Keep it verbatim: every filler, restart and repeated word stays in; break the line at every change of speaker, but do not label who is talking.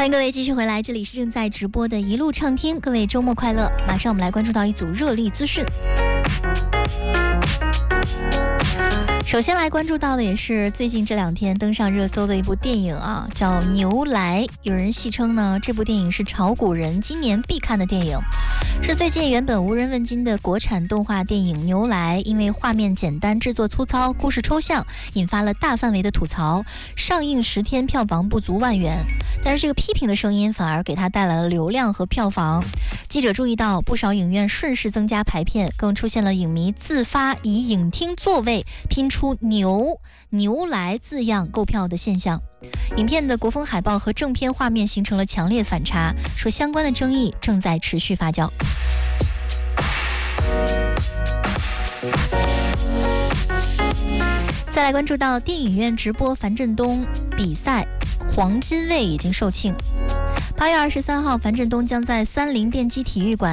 欢迎各位继续回来，这里是正在直播的一路畅听，各位周末快乐。马上我们来关注到一组热力资讯。首先来关注到的也是最近这两天登上热搜的一部电影啊，叫《牛来》。有人戏称呢，这部电影是炒股人今年必看的电影，是最近原本无人问津的国产动画电影《牛来》，因为画面简单、制作粗糙、故事抽象，引发了大范围的吐槽。上映十天票房不足万元，但是这个批评的声音反而给它带来了流量和票房。记者注意到，不少影院顺势增加排片，更出现了影迷自发以影厅座位拼出牛牛来字样购票的现象。影片的国风海报和正片画面形成了强烈反差，说相关的争议正在持续发酵。再来关注到电影院直播樊振东比赛黄金位已经售罄。八月二十三号，樊振东将在三菱电机体育馆